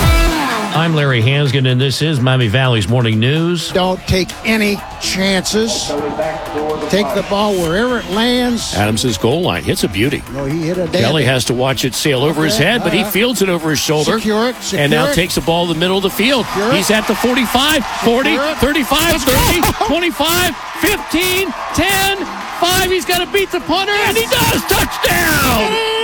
I'm Larry Hansgen, and this is Miami Valley's Morning News.
Don't take any chances. Take the ball wherever it lands.
Adams' goal line hits a beauty.
No, he hit a
Kelly has to watch it sail over his head, but he fields it over his shoulder.
Secure it, secure
and now
it.
takes the ball in the middle of the field. He's at the forty-five, forty, thirty-five, thirty, twenty-five, fifteen, ten, five. He's got to beat the punter, and he does. Touchdown!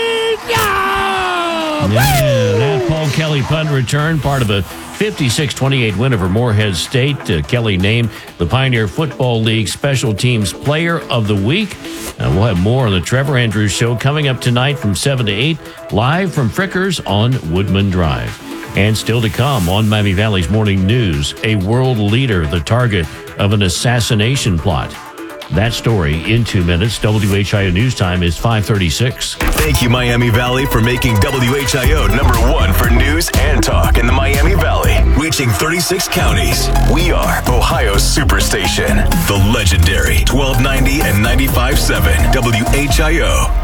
Yeah, that Paul Kelly punt return, part of a fifty-six twenty-eight win over Morehead State. Uh, Kelly named the Pioneer Football League Special Teams Player of the Week. And we'll have more on the Trevor Andrews Show coming up tonight from seven to eight, live from Frickers on Woodman Drive. And still to come on Miami Valley's Morning News, a world leader, the target of an assassination plot. That story in two minutes. W H I O News Time is five thirty-six.
Thank you, Miami Valley, for making W H I O number one for news and talk in the Miami Valley. Reaching thirty-six counties. We are Ohio's Superstation. The legendary twelve ninety and ninety-five point seven W H I O.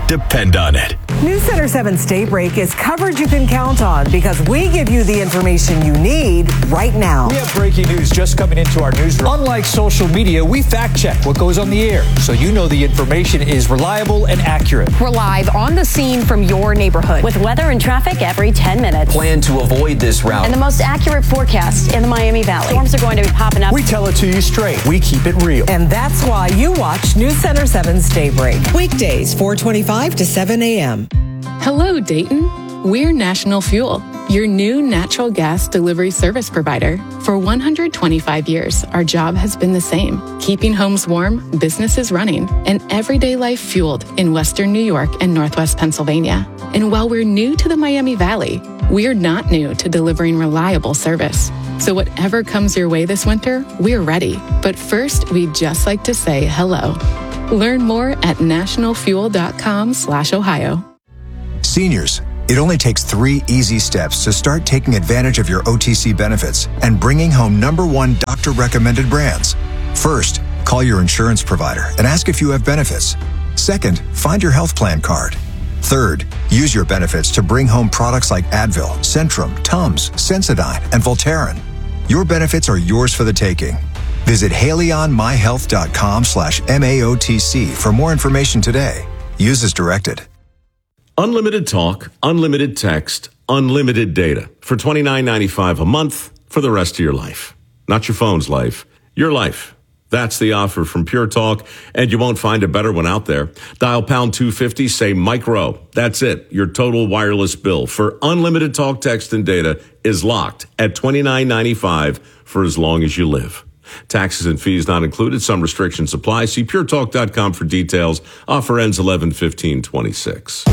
depend on it.
News Center seven's Daybreak is coverage you can count on because we give you the information you need right now.
We have breaking news just coming into our newsroom. Unlike social media, we fact check what goes on the air so you know the information is reliable and accurate.
We're live on the scene from your neighborhood with weather and traffic every ten minutes.
Plan to avoid this route.
And the most accurate forecast in the Miami Valley. Storms are going to be popping up.
We tell it to you straight. We keep it real.
And that's why you watch News Center seven's Daybreak. Weekdays, four twenty-five to seven a.m.
Hello, Dayton. We're National Fuel, your new natural gas delivery service provider. For one hundred twenty-five years, our job has been the same, keeping homes warm, businesses running, and everyday life fueled in Western New York and Northwest Pennsylvania. And while we're new to the Miami Valley, we're not new to delivering reliable service. So whatever comes your way this winter, we're ready. But first, we'd just like to say hello. Learn more at nationalfuel.com slash Ohio.
Seniors, it only takes three easy steps to start taking advantage of your O T C benefits and bringing home number one doctor-recommended brands. First, call your insurance provider and ask if you have benefits. Second, find your health plan card. Third, use your benefits to bring home products like Advil, Centrum, Tums, Sensodyne, and Voltaren. Your benefits are yours for the taking. Visit haleyonmyhealth.com slash MAOTC for more information today. Use as directed.
Unlimited talk, unlimited text, unlimited data for twenty-nine ninety-five a month for the rest of your life. Not your phone's life, your life. That's the offer from Pure Talk, and you won't find a better one out there. Dial pound two fifty, say micro. That's it. Your total wireless bill for unlimited talk, text, and data is locked at twenty-nine ninety-five for as long as you live. Taxes and fees not included. Some restrictions apply. See pure talk dot com for details. Offer ends eleven fifteen twenty-six.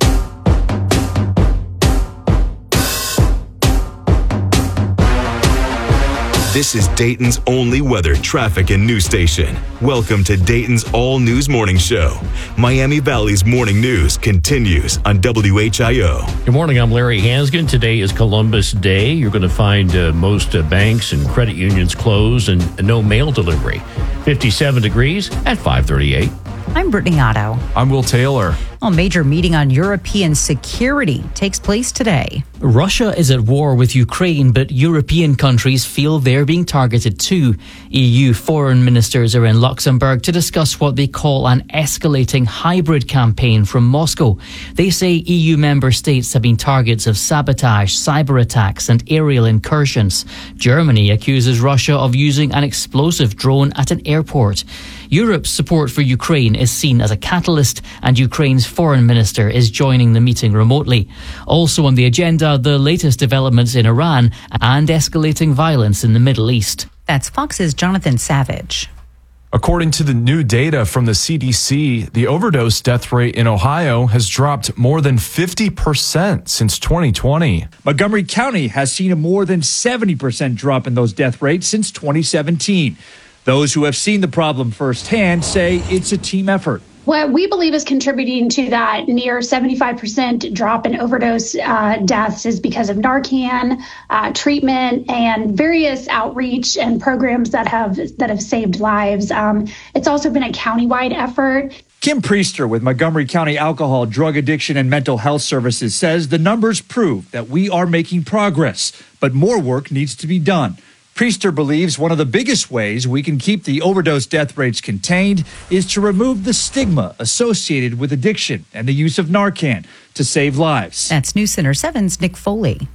This is Dayton's only weather, traffic, and news station. Welcome to Dayton's All News Morning Show. Miami Valley's morning news continues on W H I O.
Good morning, I'm Larry Hansgen. Today is Columbus Day. You're going to find uh, most uh, banks and credit unions closed and no mail delivery. fifty-seven degrees at five thirty-eight.
I'm Brittany Otto.
I'm Will Taylor.
A major meeting on European security takes place today.
Russia is at war with Ukraine, but European countries feel they're being targeted too. E U foreign ministers are in Luxembourg to discuss what they call an escalating hybrid campaign from Moscow. They say E U member states have been targets of sabotage, cyber attacks and aerial incursions. Germany accuses Russia of using an explosive drone at an airport. Europe's support for Ukraine is seen as a catalyst, and Ukraine's foreign minister is joining the meeting remotely. Also on the agenda, the latest developments in Iran and escalating violence in the Middle East.
That's Fox's Jonathan Savage.
According to the new data from the C D C, the overdose death rate in Ohio has dropped more than fifty percent since twenty twenty.
Montgomery County has seen a more than seventy percent drop in those death rates since twenty seventeen. Those who have seen the problem firsthand say it's a team effort.
What we believe is contributing to that near seventy-five percent drop in overdose uh, deaths is because of Narcan uh, treatment and various outreach and programs that have that have saved lives. Um, it's also been a countywide effort.
Kim Priester with Montgomery County Alcohol, Drug Addiction, and Mental Health Services says the numbers prove that we are making progress, but more work needs to be done. Priester believes one of the biggest ways we can keep the overdose death rates contained is to remove the stigma associated with addiction and the use of Narcan to save lives.
That's News Center seven's Nick Foley.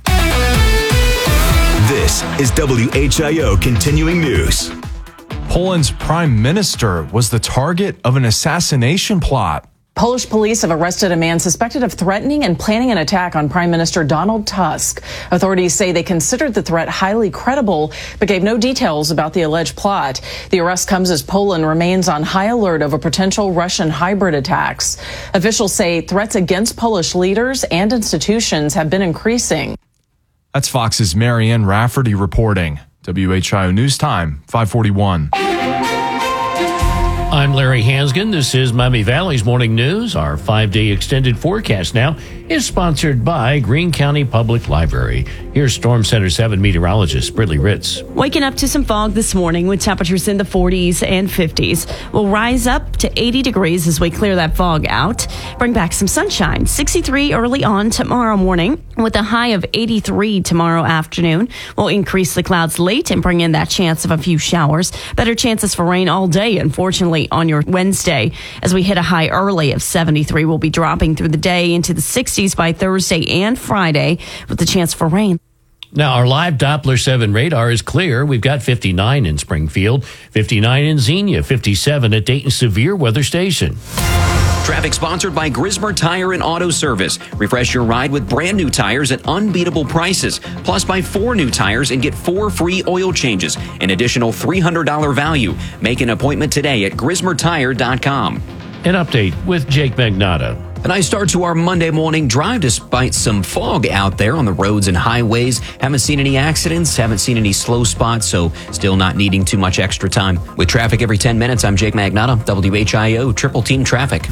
This is W H I O Continuing News.
Poland's prime minister was the target of an assassination plot.
Polish police have arrested a man suspected of threatening and planning an attack on Prime Minister Donald Tusk. Authorities say they considered the threat highly credible, but gave no details about the alleged plot. The arrest comes as Poland remains on high alert over potential Russian hybrid attacks. Officials say threats against Polish leaders and institutions have been increasing.
That's Fox's Marianne Rafferty reporting. W H I O News Time, five forty-one.
I'm Larry Hansgen. This is Miami Valley's Morning News. Our five-day extended forecast now is sponsored by Greene County Public Library. Here's Storm Center seven meteorologist Brittany Ritz.
Waking up to some fog this morning with temperatures in the forties and fifties. We'll rise up to eighty degrees as we clear that fog out. Bring back some sunshine. sixty-three early on tomorrow morning with a high of eighty-three tomorrow afternoon. We'll increase the clouds late and bring in that chance of a few showers. Better chances for rain all day, unfortunately, on your Wednesday. As we hit a high early of seventy-three, we'll be dropping through the day into the sixties by Thursday and Friday with the chance for rain.
Now, our live Doppler seven radar is clear. We've got fifty-nine in Springfield, fifty-nine in Xenia, fifty-seven at Dayton Severe Weather Station.
Traffic sponsored by Grismer Tire and Auto Service. Refresh your ride with brand new tires at unbeatable prices. Plus, buy four new tires and get four free oil changes. An additional three hundred dollars value. Make an appointment today at grismer tire dot com.
An update with Jake Magnotta.
A nice start to our Monday morning drive despite some fog out there on the roads and highways. Haven't seen any accidents, haven't seen any slow spots, so still not needing too much extra time. With traffic every ten minutes, I'm Jake Magnotta, W H I O Triple Team Traffic.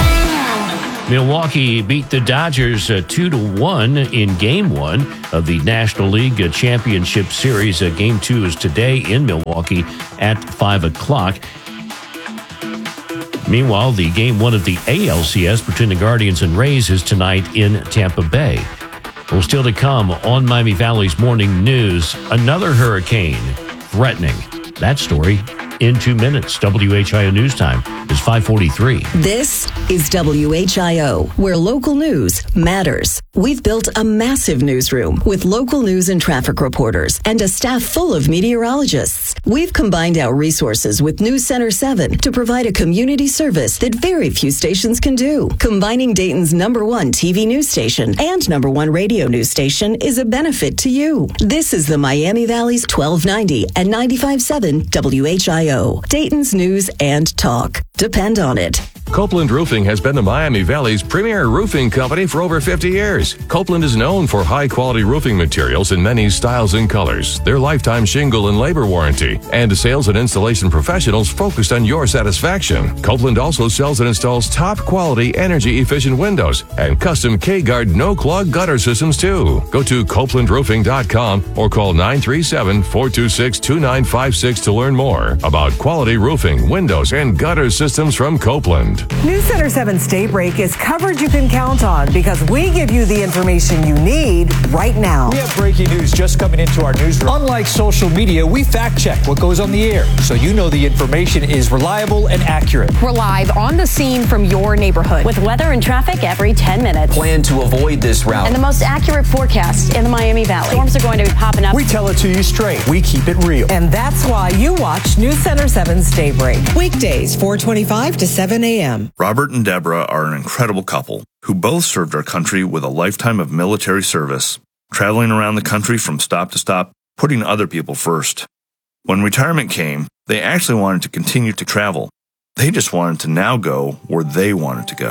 Milwaukee beat the Dodgers uh, two to one in Game One of the National League uh, Championship Series. Uh, game Two is today in Milwaukee at five o'clock. Meanwhile, the game one of the A L C S between the Guardians and Rays is tonight in Tampa Bay. Well, still to come on Miami Valley's Morning News, another hurricane threatening. That story in two minutes. W H I O News Time is five forty-three.
This is W H I O, where local news matters. We've built a massive newsroom with local news and traffic reporters and a staff full of meteorologists. We've combined our resources with News Center seven to provide a community service that very few stations can do. Combining Dayton's number one T V news station and number one radio news station is a benefit to you. This is the Miami Valley's twelve ninety and ninety-five point seven W H I O. Dayton's news and talk. Depend on it.
Copeland Roofing has been the Miami Valley's premier roofing company for over fifty years. Copeland is known for high-quality roofing materials in many styles and colors, their lifetime shingle and labor warranty, and sales and installation professionals focused on your satisfaction. Copeland also sells and installs top-quality, energy-efficient windows and custom K-Guard no-clog gutter systems, too. Go to copeland roofing dot com or call nine three seven, four two six, two nine five six to learn more about quality roofing, windows, and gutter systems from Copeland.
News Center seven's Daybreak is coverage you can count on because we give you the information you need right now.
We have breaking news just coming into our newsroom. Unlike social media, we fact check what goes on the air so you know the information is reliable and accurate.
We're live on the scene from your neighborhood with weather and traffic every ten minutes.
Plan to avoid this route.
And the most accurate forecast in the Miami Valley. Storms are going to be popping up.
We tell it to you straight. We keep it real.
And that's why you watch News Center seven's Daybreak. Weekdays, four twenty-five to seven a.m.
Robert and Deborah are an incredible couple who both served our country with a lifetime of military service, traveling around the country from stop to stop, putting other people first. When retirement came, they actually wanted to continue to travel. They just wanted to now go where they wanted to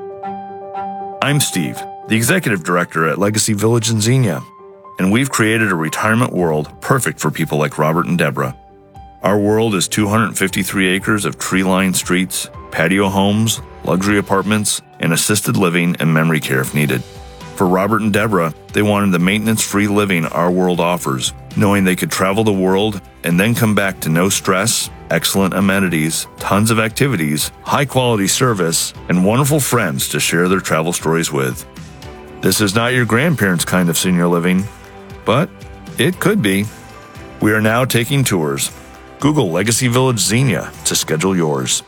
go. I'm Steve, the executive director at Legacy Village in Xenia, and we've created a retirement world perfect for people like Robert and Deborah. Our world is two hundred fifty-three acres of tree-lined streets, patio homes, luxury apartments, and assisted living and memory care if needed. For Robert and Deborah, they wanted the maintenance-free living our world offers, knowing they could travel the world and then come back to no stress, excellent amenities, tons of activities, high-quality service, and wonderful friends to share their travel stories with. This is not your grandparents' kind of senior living, but it could be. We are now taking tours. Google Legacy Village Xenia to schedule yours.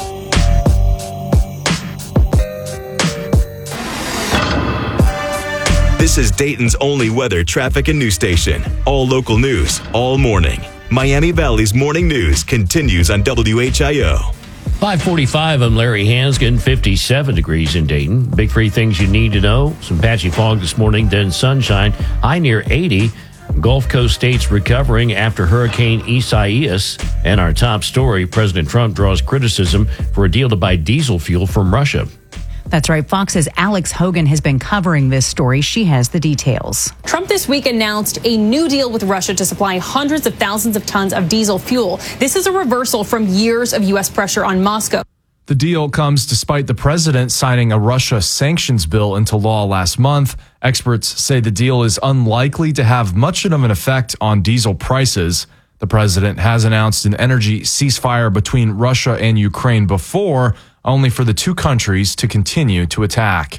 This is Dayton's only weather, traffic, and news station. All local news, all morning. Miami Valley's Morning News continues on W H I O.
five forty-five, I'm Larry Hansgen, fifty-seven degrees in Dayton. Big three things you need to know. Some patchy fog this morning, then sunshine. High near eighty. Gulf Coast states recovering after Hurricane Isaias. And our top story, President Trump draws criticism for a deal to buy diesel fuel from Russia.
That's right. Fox's Alex Hogan has been covering this story. She has the details.
Trump this week announced a new deal with Russia to supply hundreds of thousands of tons of diesel fuel. This is a reversal from years of U S pressure on Moscow.
The deal comes despite the president signing a Russia sanctions bill into law last month. Experts say the deal is unlikely to have much of an effect on diesel prices. The president has announced an energy ceasefire between Russia and Ukraine before, only for the two countries to continue to attack.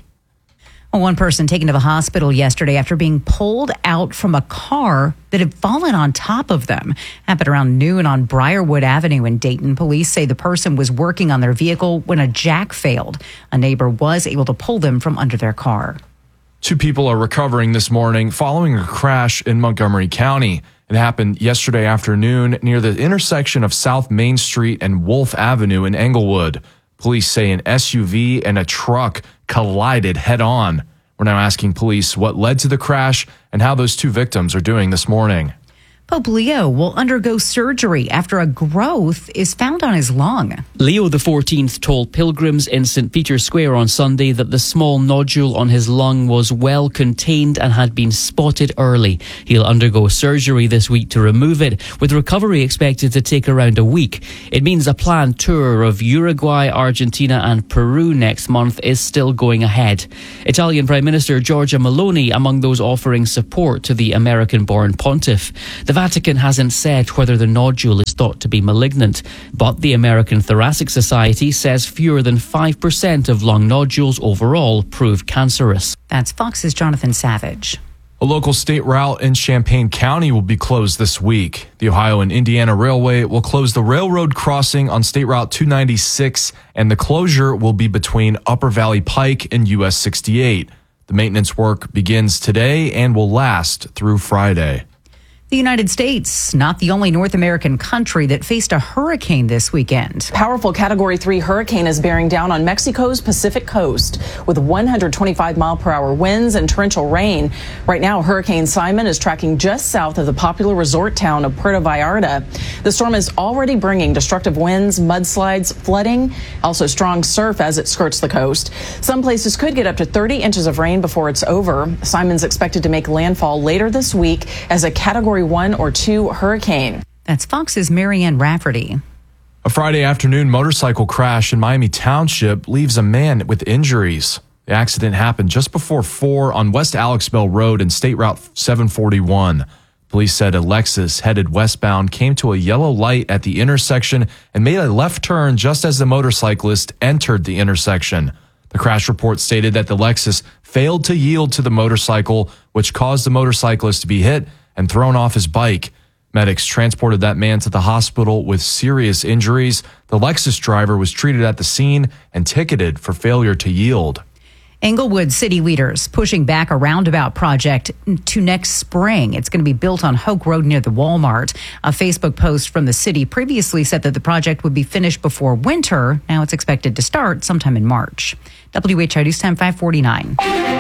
One person taken to the hospital yesterday after being pulled out from a car that had fallen on top of them. Happened around noon on Briarwood Avenue in Dayton. Police say the person was working on their vehicle when a jack failed. A neighbor was able to pull them from under their car.
Two people are recovering this morning following a crash in Montgomery County. It happened yesterday afternoon near the intersection of South Main Street and Wolf Avenue in Englewood. Police say an S U V and a truck collided head on. We're now asking police what led to the crash and how those two victims are doing this morning.
Pope Leo will undergo surgery after a growth is found on his lung.
Leo the fourteenth told pilgrims in Saint Peter's Square on Sunday that the small nodule on his lung was well contained and had been spotted early. He'll undergo surgery this week to remove it, with recovery expected to take around a week. It means a planned tour of Uruguay, Argentina and Peru next month is still going ahead. Italian Prime Minister Giorgia Meloni among those offering support to the American-born pontiff. The Vatican hasn't said whether the nodule is thought to be malignant, but the American Thoracic Society says fewer than five percent of lung nodules overall prove cancerous.
That's Fox's Jonathan Savage.
A local state route in Champaign County will be closed this week. The Ohio and Indiana Railway will close the railroad crossing on State Route two ninety-six, and the closure will be between Upper Valley Pike and U S sixty-eight. The maintenance work begins today and will last through Friday.
The United States, not the only North American country that faced a hurricane this weekend.
Powerful Category three hurricane is bearing down on Mexico's Pacific coast with one hundred twenty-five mile per hour winds and torrential rain. Right now, Hurricane Simon is tracking just south of the popular resort town of Puerto Vallarta. The storm is already bringing destructive winds, mudslides, flooding, also strong surf as it skirts the coast. Some places could get up to thirty inches of rain before it's over. Simon's expected to make landfall later this week as a Category one or two hurricane.
That's Fox's Marianne Rafferty.
A Friday afternoon motorcycle crash in Miami Township leaves a man with injuries. The accident happened just before four on West Alex Bell Road and State Route seven forty-one. Police said a Lexus headed westbound came to a yellow light at the intersection and made a left turn just as the motorcyclist entered the intersection. The crash report stated that the Lexus failed to yield to the motorcycle, which caused the motorcyclist to be hit and thrown off his bike. Medics transported that man to the hospital with serious injuries. The Lexus driver was treated at the scene and ticketed for failure to yield.
Englewood city leaders pushing back a roundabout project to next spring. It's going to be built on Hoke Road near the Walmart. A Facebook post from the city previously said that the project would be finished before winter. Now it's expected to start sometime in March. W H I News Time five forty-nine.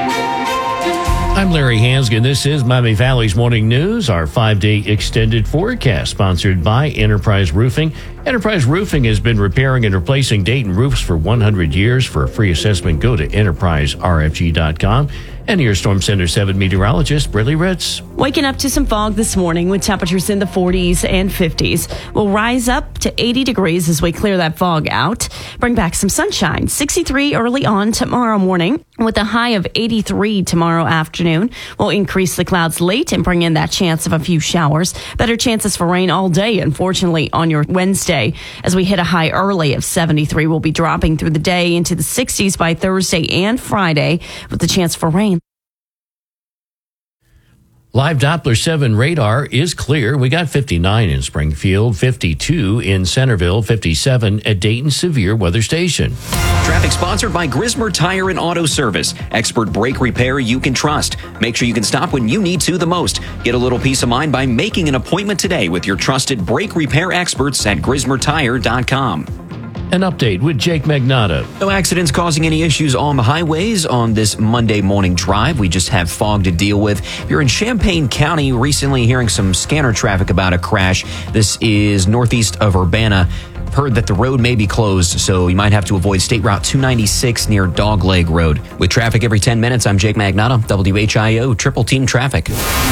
I'm Larry Hansgen. This is Miami Valley's Morning News, our five-day extended forecast sponsored by Enterprise Roofing. Enterprise Roofing has been repairing and replacing Dayton roofs for one hundred years. For a free assessment, go to enterprise r f g dot com. And here's Storm Center seven meteorologist Briley Ritz.
Waking up to some fog this morning with temperatures in the forties and fifties. We'll rise up to eighty degrees as we clear that fog out. Bring back some sunshine. sixty-three early on tomorrow morning with a high of eighty-three tomorrow afternoon. We'll increase the clouds late and bring in that chance of a few showers. Better chances for rain all day, unfortunately, on your Wednesday. As we hit a high early of seventy-three, we'll be dropping through the day into the sixties by Thursday and Friday with the chance for rain.
Live Doppler seven radar is clear. We got fifty-nine in Springfield, fifty-two in Centerville, fifty-seven at Dayton Severe Weather Station.
Traffic sponsored by Grismer Tire and Auto Service. Expert brake repair you can trust. Make sure you can stop when you need to the most. Get a little peace of mind by making an appointment today with your trusted brake repair experts at grismer tire dot com.
An update with Jake Magnotta.
No accidents causing any issues on the highways on this Monday morning drive. We just have fog to deal with. If you're in Champaign County, recently hearing some scanner traffic about a crash. This is northeast of Urbana. heard that the road may be closed, so you might have to avoid State Route two ninety-six near Dogleg Road. With traffic every ten minutes, I'm Jake Magnotta, W H I O Triple Team Traffic.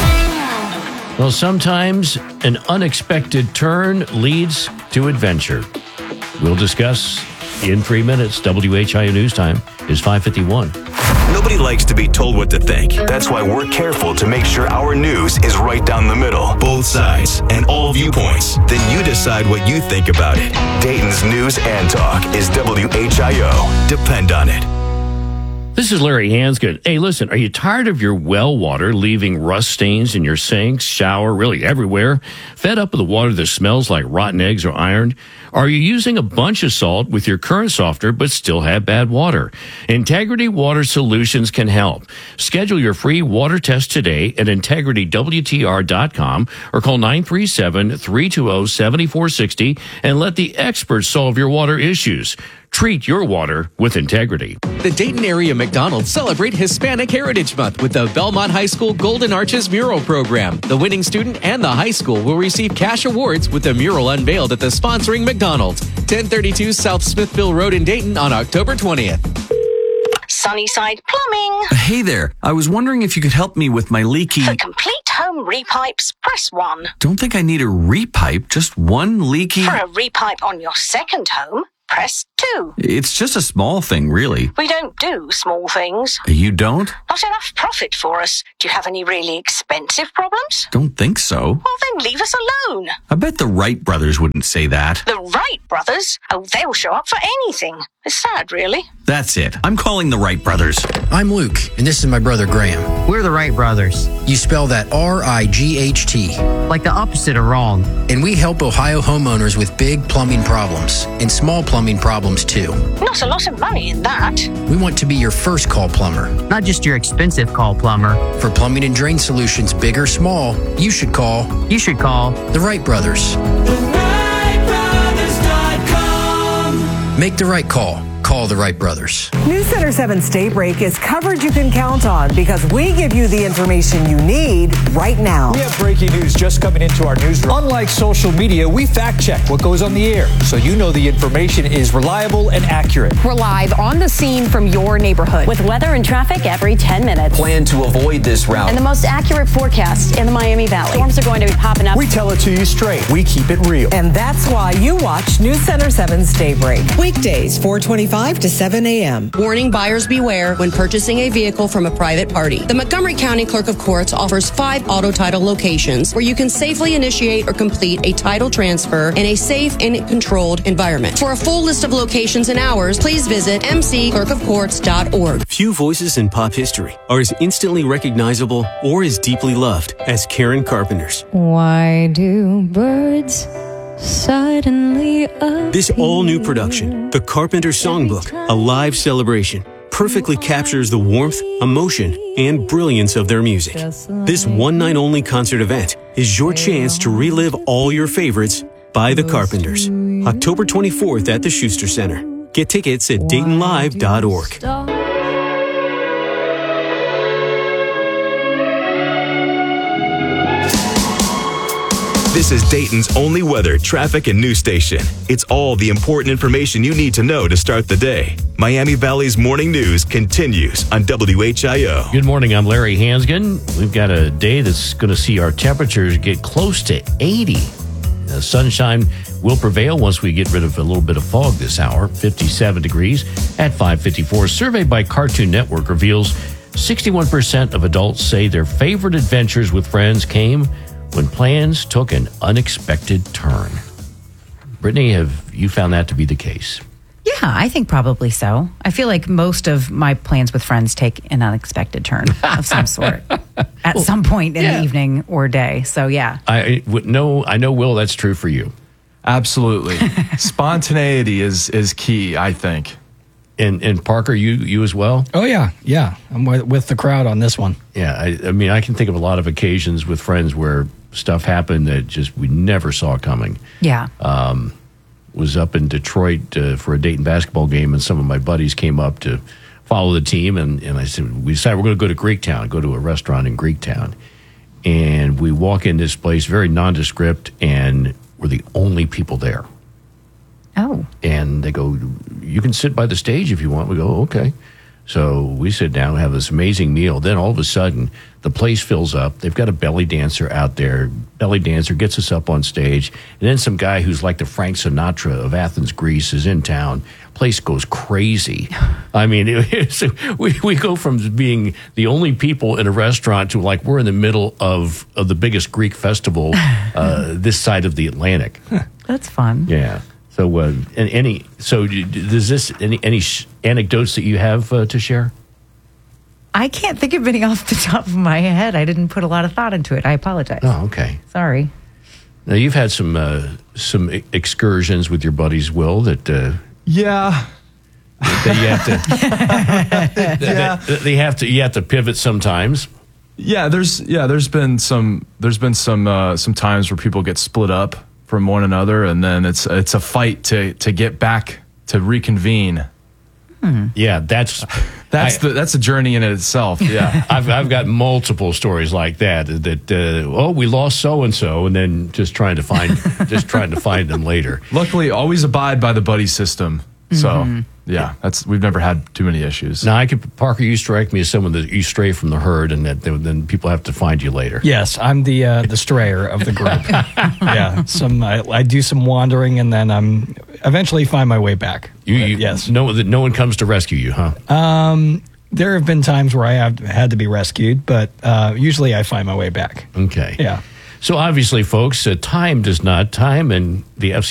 Well, sometimes an unexpected turn leads to adventure. We'll discuss in three minutes. W H I O News Time is five fifty-one.
Nobody likes to be told what to think. That's why we're careful to make sure our news is right down the middle, both sides, and all viewpoints. Then you decide what you think about it. Dayton's News and Talk is W H I O. Depend on it.
This is Larry Hanskin. Hey, listen, are you tired of your well water leaving rust stains in your sinks, shower, really everywhere? Fed up with the water that smells like rotten eggs or iron? Are you using a bunch of salt with your current softener but still have bad water? Integrity Water Solutions can help. Schedule your free water test today at integrity w t r dot com or call nine three seven, three two zero, seven four six zero and let the experts solve your water issues. Treat your water with integrity.
The Dayton area McDonald's celebrate Hispanic Heritage Month with the Belmont High School Golden Arches Mural Program. The winning student and the high school will receive cash awards with the mural unveiled at the sponsoring McDonald's, ten thirty-two South Smithville Road in Dayton on October twentieth.
Sunnyside Plumbing.
Hey there. I was wondering if you could help me with my leaky...
For complete home repipes, press one.
Don't think I need a repipe, just one leaky...
For a repipe on your second home, press two.
It's just a small thing, really.
We don't do small things.
You don't?
Not enough profit for us. Do you have any really expensive problems?
Don't think so.
Well, then leave us alone.
I bet the Wright brothers wouldn't say that.
The Wright brothers? Oh, they'll show up for anything. It's sad, really.
That's it. I'm calling the Wright brothers.
I'm Luke, and this is my brother Graham.
We're the Wright brothers.
You spell that R I G H T.
Like the opposite of wrong.
And we help Ohio homeowners with big plumbing problems and small plumbing problems, too.
Not a lot of money in that.
We want to be your first call plumber.
Not just your expensive call plumber.
For plumbing and drain solutions, big or small, you should call...
You should call...
The Wright brothers.
the wright brothers dot com.
Make the right call. Call the Wright brothers.
News Center seven's Daybreak is coverage you can count on because we give you the information you need right now.
We have breaking news just coming into our newsroom. Unlike social media, we fact check what goes on the air so you know the information is reliable and accurate.
We're live on the scene from your neighborhood with weather and traffic every ten minutes.
Plan to avoid this route.
And the most accurate forecast in the Miami Valley. Storms are going to be popping up.
We tell it to you straight. We keep it real.
And that's why you watch News Center seven's Daybreak. Weekdays, four twenty-five to seven a.m.
Warning, buyers beware when purchasing a vehicle from a private party. The Montgomery County Clerk of Courts offers five auto title locations where you can safely initiate or complete a title transfer in a safe and controlled environment. For a full list of locations and hours, please visit m c clerk of courts dot org.
Few voices in pop history are as instantly recognizable or as deeply loved as Karen Carpenter's.
Why do birds suddenly appear?
This all-new production, The Carpenter Songbook, a live celebration, perfectly captures the warmth, emotion, and brilliance of their music. This one-night-only concert event is your chance to relive all your favorites by The Carpenters. October twenty-fourth at the Schuster Center. Get tickets at dayton live dot org.
This is Dayton's only weather, traffic, and news station. It's all the important information you need to know to start the day. Miami Valley's morning news continues on W H I O.
Good morning. I'm Larry Hansgen. We've got a day that's going to see our temperatures get close to eighty. The sunshine will prevail once we get rid of a little bit of fog this hour. fifty-seven degrees at five fifty-four. Survey by Cartoon Network reveals sixty-one percent of adults say their favorite adventures with friends came when plans took an unexpected turn. Brittany, have you found that to be the case?
Yeah, I think probably so. I feel like most of my plans with friends take an unexpected turn of some sort at well, some point in yeah. the evening or day. So, yeah.
I no, I know, Will, that's true for you.
Absolutely. Spontaneity is is key, I think.
And and Parker, you you as well?
Oh, yeah. Yeah. I'm with the crowd on this one.
Yeah. I, I mean, I can think of a lot of occasions with friends where stuff happened that just we never saw coming.
Yeah.
Um, was up in Detroit uh, for a Dayton basketball game, and some of my buddies came up to follow the team, and, and I said, we decided we're going to go to Greektown, go to a restaurant in Greektown. And we walk in this place, very nondescript, and we're the only people there.
Oh.
And they go, you can sit by the stage if you want. We go, okay. So we sit down, have this amazing meal. Then all of a sudden, the place fills up. They've got a belly dancer out there. Belly dancer gets us up on stage. And then some guy who's like the Frank Sinatra of Athens, Greece is in town. Place goes crazy. I mean, it, it's, we, we go from being the only people in a restaurant to like we're in the middle of, of the biggest Greek festival uh, this side of the Atlantic.
That's fun.
Yeah. So, uh, and any so does this any any sh- anecdotes that you have uh, to share?
I can't think of any off the top of my head. I didn't put a lot of thought into it. I apologize.
Oh, okay.
Sorry.
Now you've had some uh, some excursions with your buddies, Will. That uh,
yeah,
that you have to. yeah. That, that they have to. You have to pivot sometimes.
Yeah, there's yeah, there's been some there's been some uh, some times where people get split up from one another, and then it's it's a fight to to get back to reconvene.
Hmm.
Yeah, that's
that's
I,
the that's a journey in it itself. Yeah,
I've I've got multiple stories like that. That uh, oh, we lost so and so, and then just trying to find just trying to find them later.
Luckily, always abide by the buddy system. So
Mm-hmm.
yeah, that's we've never had too many issues.
Now, I could Parker, you strike me as someone that you stray from the herd, and that then people have to find you later.
Yes, I'm the uh, the strayer of the group. yeah, some I, I do some wandering, and then I'm eventually find my way back.
You, you
But yes,
no that no one comes to rescue you, huh?
Um, there have been times where I have had to be rescued, but uh, usually I find my way back.
Okay.
Yeah.
So obviously, folks, uh, time does not time, and the F